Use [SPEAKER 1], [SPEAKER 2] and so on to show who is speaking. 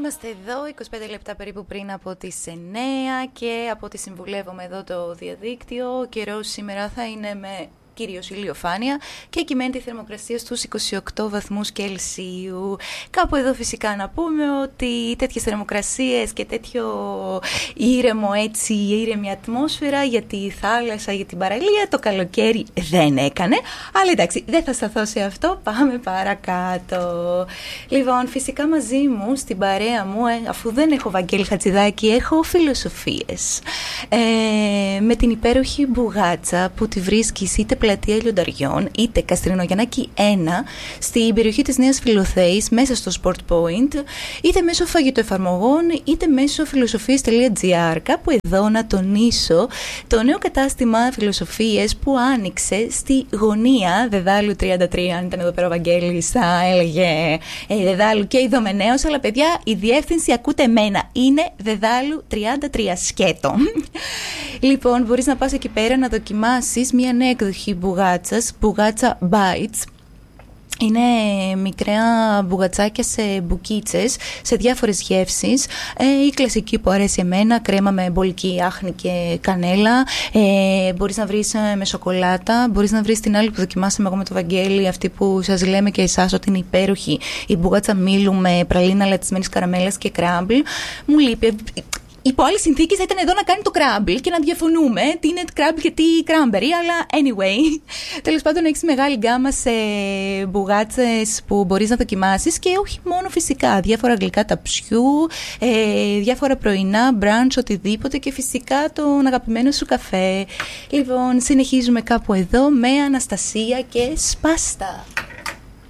[SPEAKER 1] Είμαστε εδώ 25 λεπτά περίπου πριν από τις 9 και από ό,τι συμβουλεύομαι εδώ το διαδίκτυο, ο καιρός σήμερα θα είναι με κυρίως ηλιοφάνεια και κυμαίνει τη θερμοκρασία στους 28 βαθμούς Κελσίου. Κάπου εδώ φυσικά να πούμε ότι τέτοιες θερμοκρασίες και τέτοιο ήρεμο έτσι, ήρεμη ατμόσφαιρα για τη θάλασσα, για την παραλία το καλοκαίρι δεν έκανε. Αλλά εντάξει, δεν θα σταθώ σε αυτό, πάμε παρακάτω. Λοιπόν, φυσικά μαζί μου, στην παρέα μου, αφού δεν έχω Βαγγέλη Χατζηδάκη, έχω φιλοσοφίες. Με την υπέροχη μπουγάτσα που τη βρίσκεις είτε πλατεία Λιονταριών, είτε Καστρινογιαννάκη 1, στην περιοχή της Νέας Φιλοθέης, μέσα στο Sport Point, είτε μέσω φαγητοεφαρμογών, είτε μέσω φιλοσοφίες.gr. Κάπου εδώ να τονίσω το νέο κατάστημα φιλοσοφίες που άνοιξε στη γωνία Δεδάλου 33. Αν ήταν εδώ πέρα ο Βαγγέλης θα έλεγε Δεδάλου και Ιδωμενέως, αλλά παιδιά η διεύθυνση ακούτε εμένα, είναι Δεδάλου 33 σκέτο. Λοιπόν, μπορείς να πας εκεί πέρα να δοκιμάσεις μια νέα εκδοχή μπουγάτσας, μπουγάτσα bites. Είναι μικρά μπουγατσάκια σε μπουκίτσες, σε διάφορες γεύσεις. Η κλασική που αρέσει εμένα, κρέμα με μπολική άχνη και κανέλα. Μπορείς να βρεις με σοκολάτα. Μπορείς να βρεις την άλλη που δοκιμάσαμε εγώ με το Βαγγέλη, αυτή που σας λέμε και εσάς ότι είναι υπέροχη. Η μπουγάτσα μήλου με πραλίνα λατισμένης καραμέλας και κράμπλ. Μου λείπει. Υπό άλλες συνθήκες θα ήταν εδώ να κάνει το κράμπλ και να διαφωνούμε τι είναι κράμπλ και τι κράμπερι, αλλά anyway. Τέλος πάντων, έχεις μεγάλη γκάμα σε μπουγάτσες που μπορείς να δοκιμάσεις και όχι μόνο φυσικά. Διάφορα γλυκά ταψιού, διάφορα πρωινά, μπραντς, οτιδήποτε και φυσικά τον αγαπημένο σου καφέ. Λοιπόν, συνεχίζουμε κάπου εδώ με Αναστασία και Σπάστα.